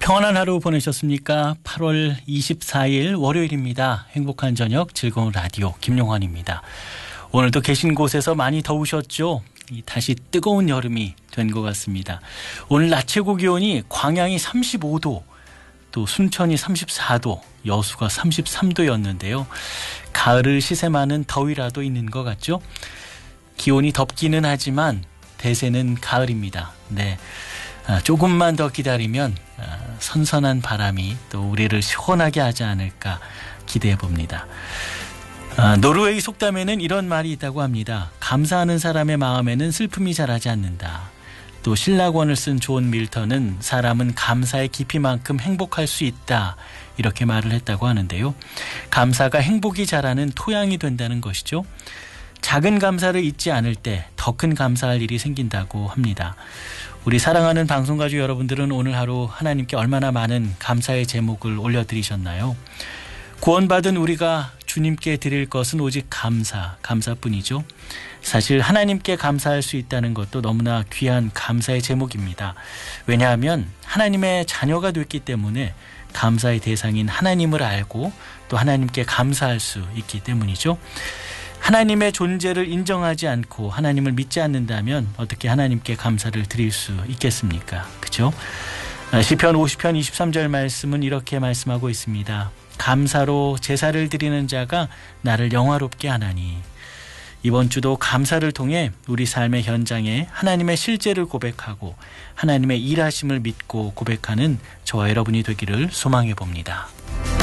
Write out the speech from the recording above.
평안한 하루 보내셨습니까? 8월 24일 월요일입니다. 행복한 저녁 즐거운 라디오 김용환입니다. 오늘도 계신 곳에서 많이 더우셨죠? 다시 뜨거운 여름이 된 것 같습니다. 오늘 낮 최고 기온이 광양이 35도, 또 순천이 34도, 여수가 33도였는데요. 가을을 시샘하는 더위라도 있는 것 같죠? 기온이 덥기는 하지만 대세는 가을입니다. 네. 조금만 더 기다리면 선선한 바람이 또 우리를 시원하게 하지 않을까 기대해 봅니다. 노르웨이 속담에는 이런 말이 있다고 합니다. 감사하는 사람의 마음에는 슬픔이 자라지 않는다. 또 신라권을 쓴 존 밀턴은 사람은 감사의 깊이만큼 행복할 수 있다. 이렇게 말을 했다고 하는데요. 감사가 행복이 자라는 토양이 된다는 것이죠. 작은 감사를 잊지 않을 때 더 큰 감사할 일이 생긴다고 합니다. 우리 사랑하는 방송가족 여러분들은 오늘 하루 하나님께 얼마나 많은 감사의 제목을 올려드리셨나요? 구원받은 우리가 주님께 드릴 것은 오직 감사뿐이죠. 사실 하나님께 감사할 수 있다는 것도 너무나 귀한 감사의 제목입니다. 왜냐하면 하나님의 자녀가 됐기 때문에 감사의 대상인 하나님을 알고 또 하나님께 감사할 수 있기 때문이죠. 하나님의 존재를 인정하지 않고 하나님을 믿지 않는다면 어떻게 하나님께 감사를 드릴 수 있겠습니까? 그죠? 시편 50편 23절 말씀은 이렇게 말씀하고 있습니다. 감사로 제사를 드리는 자가 나를 영화롭게 하나니. 이번 주도 감사를 통해 우리 삶의 현장에 하나님의 실제를 고백하고 하나님의 일하심을 믿고 고백하는 저와 여러분이 되기를 소망해 봅니다.